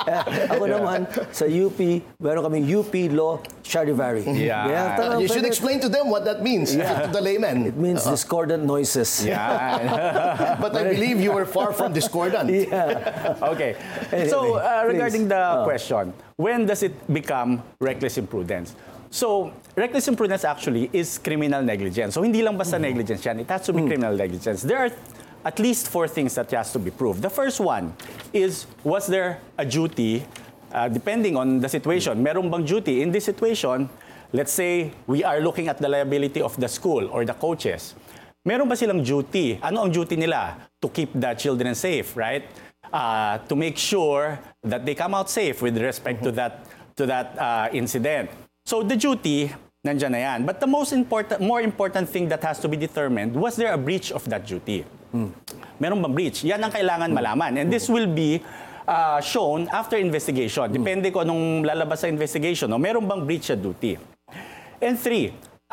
Ako naman, sa UP, meron kaming UP Law Charivari. Yeah. You should explain to them what that means to the layman. It means discordant noises. Yeah. But I believe you were far from discordant. Okay. Anyway, So, regarding please. the question, when does it become reckless imprudence? So, reckless imprudence actually is criminal negligence. So, hindi lang basta negligence yan. It has to be criminal negligence. There are at least 4 things that has to be proved. The first one is, was there a duty, depending on the situation, meron bang duty in this situation? Let's say, we are looking at the liability of the school or the coaches. Meron ba silang duty? Ano ang duty nila? To keep the children safe, right? To make sure that they come out safe with respect to that incident. So the duty, nandyan na yan. But the more important thing that has to be determined, was there a breach of that duty? Meron bang breach? Yan ang kailangan malaman. And this will be shown after investigation. Depende kung anong lalabas sa investigation. No? Meron bang breach of duty? And 3,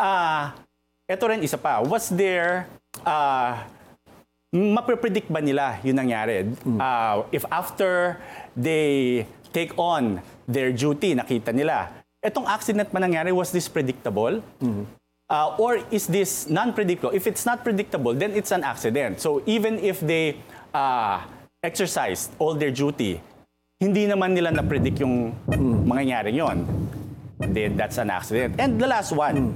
ito rin isa pa, was there, maprepredict ba nila yung nangyari? If after they take on their duty, nakita nila, etong accident man nangyari, was this predictable? Or is this non-predictable? If it's not predictable, then it's an accident. So even if they exercised all their duty, hindi naman nila na-predict yung mangyayari yon, then that's an accident. And the last one,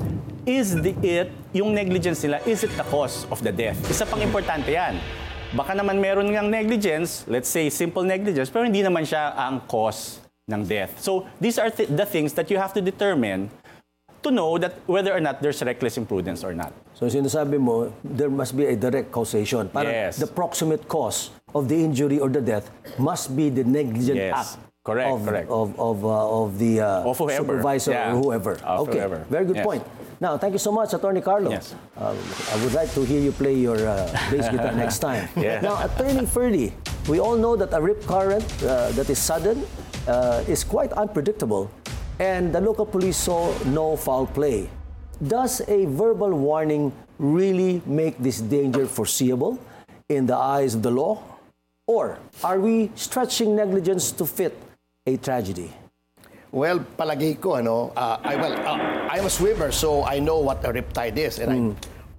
yung negligence nila, is it the cause of the death? Isa pang importante yan. Baka naman meron ngang negligence, let's say simple negligence, pero hindi naman siya ang cause ng death. So these are the things that you have to determine to know that whether or not there's reckless imprudence or not. So sinasabi mo, there must be a direct causation. Parang Yes. the proximate cause of the injury or the death must be the negligent Yes. act Correct, of, correct. of the Of whoever. supervisor Yeah. or whoever. Of Okay, whoever. very good Yes. point. Now, thank you so much, Attorney Carlo. Yes. I would like to hear you play your bass guitar next time. Yeah. Now, Attorney Ferdy, we all know that a rip current that is sudden is quite unpredictable, and the local police saw no foul play. Does a verbal warning really make this danger foreseeable in the eyes of the law? Or are we stretching negligence to fit a tragedy? Well, palagay ko, I'm a swimmer, so I know what a riptide is. And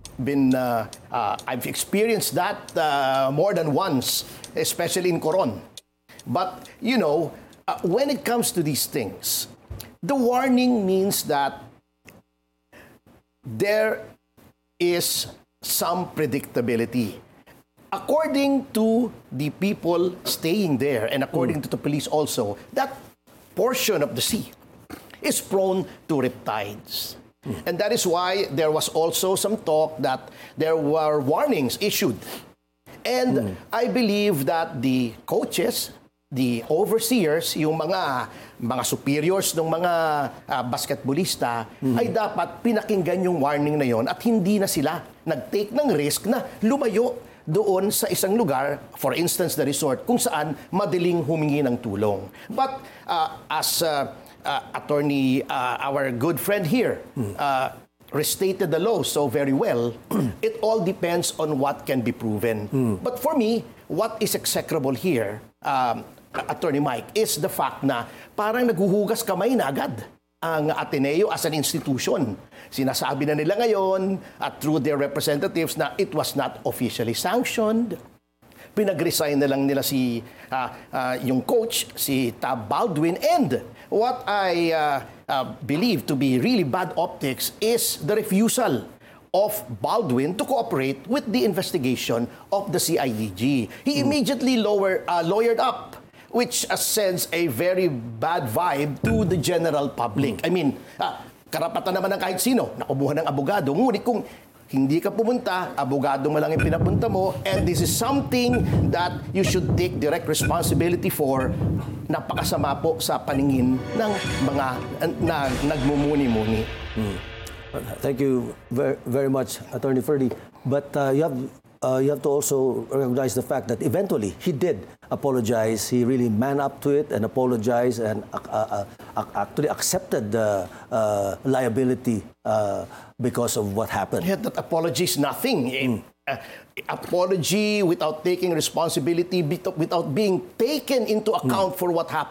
I've experienced that more than once, especially in Coron. But, when it comes to these things, the warning means that there is some predictability. According to the people staying there, and according to the police also, that portion of the sea is prone to riptides. And that is why there was also some talk that there were warnings issued. And I believe that the coaches, the overseers, yung mga superiors ng mga basketballista, ay dapat pinakinggan yung warning na yon at hindi na sila nag-take ng risk na lumayo doon sa isang lugar, for instance, the resort, kung saan madaling humingi ng tulong. But as attorney, our good friend here, restated the law so very well, it all depends on what can be proven. But for me, what is execrable here, Attorney Mike, is the fact na parang naghuhugas kamay na agad ang Ateneo as an institution. Sinasabi na nila ngayon at through their representatives na it was not officially sanctioned. Pinag-resign na lang nila yung coach, si Tab Baldwin. And what I believe to be really bad optics is the refusal of Baldwin to cooperate with the investigation of the CIDG. He immediately lawyered up, which sends a very bad vibe to the general public. I mean, karapatan naman ng kahit sino na kumuha ng abogado. Ngunit kung hindi ka pumunta, abogado mo lang yung pinapunta mo, and this is something that you should take direct responsibility for, napakasama po sa paningin ng mga nagmumuni-muni. Thank you very much, Attorney Ferdy. But you have to also recognize the fact that eventually he did apologize. He really man up to it and apologized and actually accepted the liability because of what happened. Yeah, that apology is nothing. Apology without taking responsibility, without being taken into account for what happened.